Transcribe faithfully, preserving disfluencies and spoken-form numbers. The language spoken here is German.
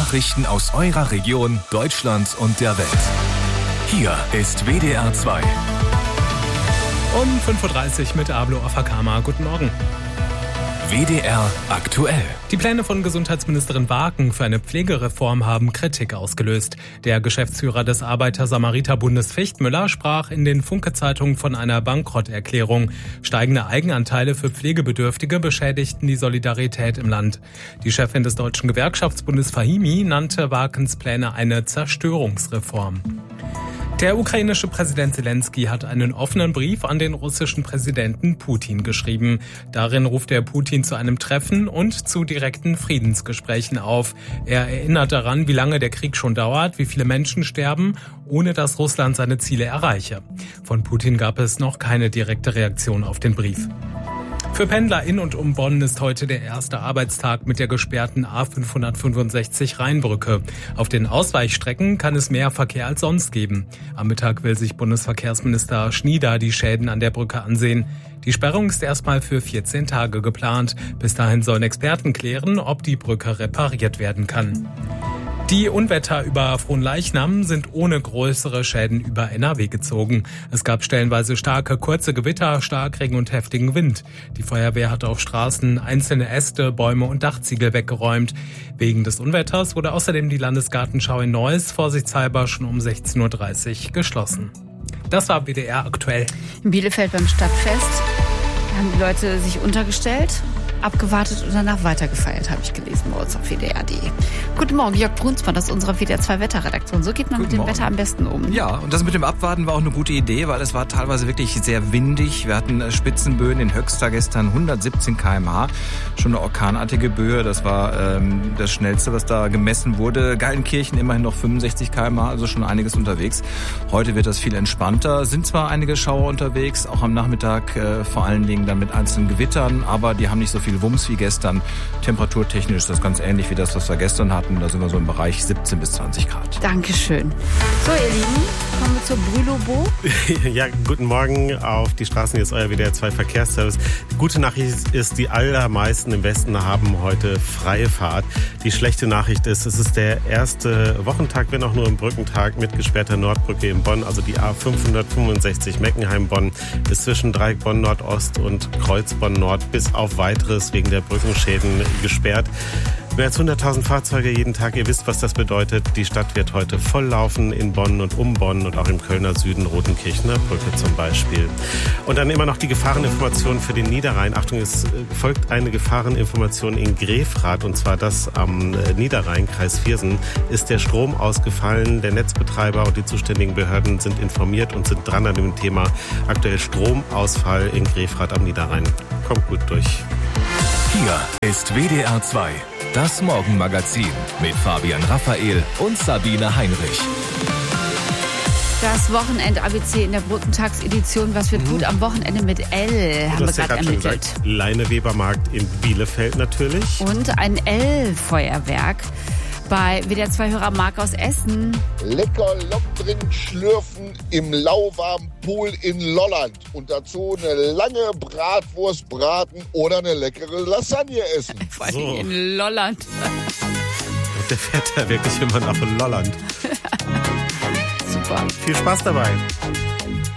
Nachrichten aus eurer Region, Deutschland und der Welt. Hier ist W D R zwei. Um fünf Uhr dreißig mit Ablo Afakama. Guten Morgen. W D R aktuell. Die Pläne von Gesundheitsministerin Waken für eine Pflegereform haben Kritik ausgelöst. Der Geschäftsführer des Arbeiter-Samariter-Bundes Fechtmüller sprach in den Funke-Zeitungen von einer Bankrotterklärung. Steigende Eigenanteile für Pflegebedürftige beschädigten die Solidarität im Land. Die Chefin des Deutschen Gewerkschaftsbundes Fahimi nannte Wakens Pläne eine Zerstörungsreform. Der ukrainische Präsident Zelensky hat einen offenen Brief an den russischen Präsidenten Putin geschrieben. Darin ruft er Putin zu einem Treffen und zu direkten Friedensgesprächen auf. Er erinnert daran, wie lange der Krieg schon dauert, wie viele Menschen sterben, ohne dass Russland seine Ziele erreiche. Von Putin gab es noch keine direkte Reaktion auf den Brief. Für Pendler in und um Bonn ist heute der erste Arbeitstag mit der gesperrten A fünfhundertfünfundsechzig Rheinbrücke. Auf den Ausweichstrecken kann es mehr Verkehr als sonst geben. Am Mittag will sich Bundesverkehrsminister Schnieder die Schäden an der Brücke ansehen. Die Sperrung ist erstmal für vierzehn Tage geplant. Bis dahin sollen Experten klären, ob die Brücke repariert werden kann. Die Unwetter über Fronleichnam sind ohne größere Schäden über N R W gezogen. Es gab stellenweise starke, kurze Gewitter, Starkregen und heftigen Wind. Die Feuerwehr hat auf Straßen einzelne Äste, Bäume und Dachziegel weggeräumt. Wegen des Unwetters wurde außerdem die Landesgartenschau in Neuss vorsichtshalber schon um sechzehn Uhr dreißig geschlossen. Das war W D R aktuell. In Bielefeld beim Stadtfest haben die Leute sich untergestellt, abgewartet und danach weitergefeiert, habe ich gelesen bei uns auf W D R punkt de. Guten Morgen, Jörg Brunsmann aus unserer W D R zwei Wetterredaktion. So geht man Guten mit dem Morgen. Wetter am besten um. Ja, und das mit dem Abwarten war auch eine gute Idee, weil es war teilweise wirklich sehr windig. Wir hatten Spitzenböen in Höxter gestern hundertsiebzehn Kilometer pro Stunde. Schon eine orkanartige Böe. Das war ähm, das Schnellste, was da gemessen wurde. Gallenkirchen immerhin noch fünfundsechzig Kilometer pro Stunde, also schon einiges unterwegs. Heute wird das viel entspannter. Sind zwar einige Schauer unterwegs, auch am Nachmittag äh, vor allen Dingen dann mit einzelnen Gewittern, aber die haben nicht so viel Wumms wie gestern. Temperaturtechnisch ist das ganz ähnlich wie das, was wir gestern hatten. Da sind wir so im Bereich siebzehn bis zwanzig Grad. Dankeschön. So, ihr Lieben, kommen wir zur Brülobo. Ja, guten Morgen auf die Straßen. Hier ist euer W D R zwei Verkehrsservice. Die gute Nachricht ist, die allermeisten im Westen haben heute freie Fahrt. Die schlechte Nachricht ist, es ist der erste Wochentag, wenn auch nur im Brückentag, mit gesperrter Nordbrücke in Bonn. Also die A fünfhundertfünfundsechzig Meckenheim-Bonn ist zwischen Dreieck Bonn Nordost und Kreuz Bonn Nord bis auf weiteres wegen der Brückenschäden gesperrt. Mehr als hunderttausend Fahrzeuge jeden Tag. Ihr wisst, was das bedeutet. Die Stadt wird heute volllaufen in Bonn und um Bonn und auch im Kölner Süden, Rotenkirchener Brücke zum Beispiel. Und dann immer noch die Gefahreninformation für den Niederrhein. Achtung, es folgt eine Gefahreninformation in Grefrath, und zwar das am Niederrhein, Kreis Viersen. Ist der Strom ausgefallen? Der Netzbetreiber und die zuständigen Behörden sind informiert und sind dran an dem Thema. Aktuell Stromausfall in Grefrath am Niederrhein. Kommt gut durch. Hier ist W D R zwei. Das Morgenmagazin mit Fabian Raphael und Sabine Heinrich. Das Wochenend-A B C in der Brückentagsedition. Was wird gut am Wochenende mit L? Haben wir gerade ermittelt. Leine-Weber-Markt in Bielefeld natürlich. Und ein L-Feuerwerk bei W D R zwei-Hörer Marc aus Essen. Lecker Longdrink schlürfen im lauwarmen Pool in Lolland. Und dazu eine lange Bratwurst braten oder eine leckere Lasagne essen. Vor allem So. in Lolland. Und der fährt da wirklich immer nach Lolland. Super. Viel Spaß dabei.